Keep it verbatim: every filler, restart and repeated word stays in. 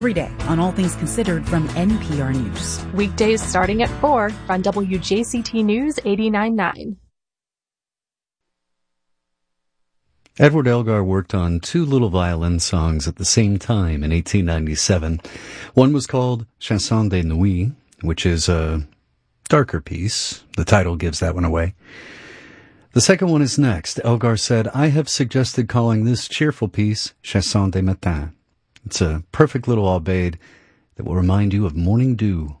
Every day on All Things Considered from N P R News. Weekdays starting at four on W J C T News eighty-nine point nine. Edward Elgar worked on two little violin songs at the same time in eighteen ninety-seven. One was called Chanson de Nuit, which is a darker piece. The title gives that one away. The second one is next. Elgar said, I have suggested calling this cheerful piece Chanson de Matin. It's a perfect little aubade that will remind you of morning dew.